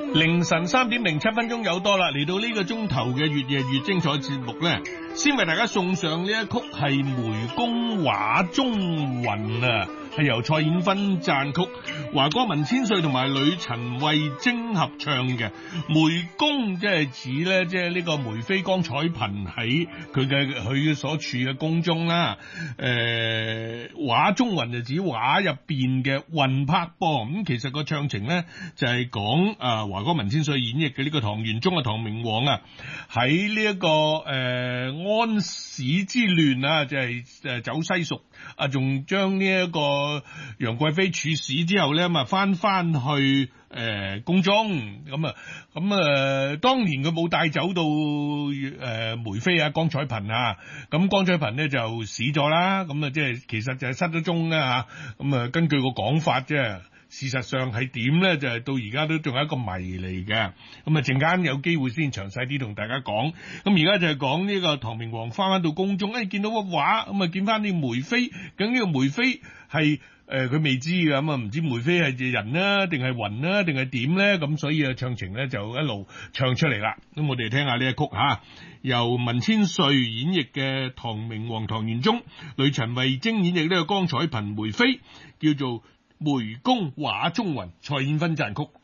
凌晨3:07有多啦，嚟到呢個鐘頭嘅越夜越精彩節目呢，先為大家送上呢一曲係湄公畫中雲啊，係由蔡衍芬撰曲，華哥文千歲同埋呂陳慧晶合唱嘅。湄公即係指呢，即係呢個梅妃江彩萍喺佢所處嘅宮中啦。畫中雲就指畫入邊嘅雲拍噃，咁其實個唱情呢，就係講華哥文千歲演繹嘅呢個唐玄宗嘅唐明皇啊，喺呢一個安史之亂啊，就係走西蜀啊，仲將呢一個楊貴妃處死之後咧，咁啊翻去宮中咁當年佢冇帶走到梅妃啊江彩萍啊，咁江彩萍咧就死咗啦，咁啊即係其實就係失咗蹤啦嚇，咁啊根據個講法啫。事實上係點咧？就係到而家都仲係一個謎嚟嘅。咁啊，陣間有機會先詳細啲同大家講。咁而家就係講呢個唐明皇翻到宮中，見到個畫，咁啊見翻啲梅妃。咁呢個梅妃係佢未知嘅，咁啊唔知梅妃係人啦，定係雲啦，定係點咧？咁所以啊，唱情咧就一路唱出嚟啦。咁我哋聽下呢一曲嚇，由文千歲演繹嘅唐明皇唐玄宗，呂陳慧晶演繹呢個江彩萍梅妃，叫做湄公畫中雲，蔡衍芬撰曲。